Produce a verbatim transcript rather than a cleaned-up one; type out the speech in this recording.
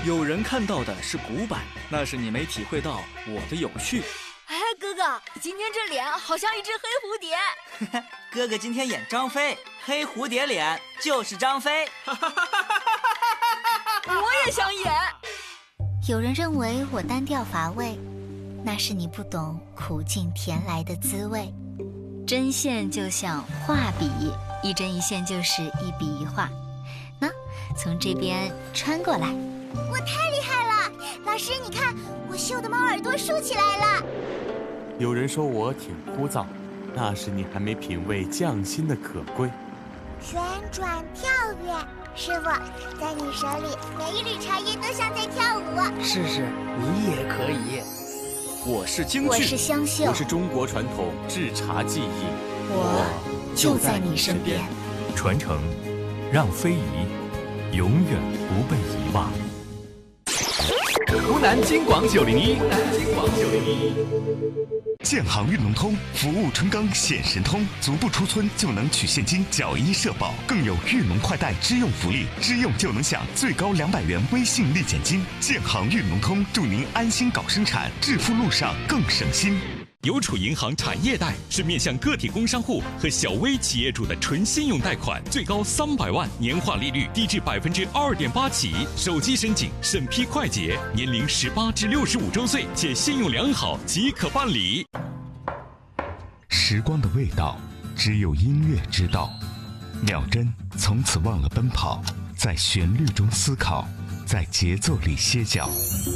有人看到的是古板，那是你没体会到我的有趣。 哎，哥哥，今天这脸好像一只黑蝴蝶。 哥哥今天演张飞，黑蝴蝶脸就是张飞。 我也想演。 有人认为我单调乏味，那是你不懂苦尽甜来的滋味。针线就像画笔，一针一线就是一笔一画。那从这边穿过来。 我太厉害了，老师你看，我绣的猫耳朵竖起来了。 有人说我挺枯燥，那是你还没品味匠心的可贵。 旋转跳跃，师傅，在你手里每一缕茶叶都像在跳舞。 试试，你也可以。 我是京剧， 我是湘绣， 我是中国传统制茶技艺， 我就在你身边。 传承，让非遗永远不被遗忘。湖南金广九零一，湖南金广九零一。 建行运龙通，服务春刚显神通，足不出村就能取现金，缴医社保，更有运龙快贷支用福利，支用就能享最高两百元微信立减金。建行运龙通，祝您安心搞生产，致富路上更省心。 邮储银行产业贷是面向个体工商户和小微企业主的纯信用贷款，最高三百万，年化利率低至百分之二点八起，手机申请，审批快捷，年龄十八至六十五周岁且信用良好即可办理。 时光的味道，只有音乐知道。秒针从此忘了奔跑，在旋律中思考，在节奏里歇脚。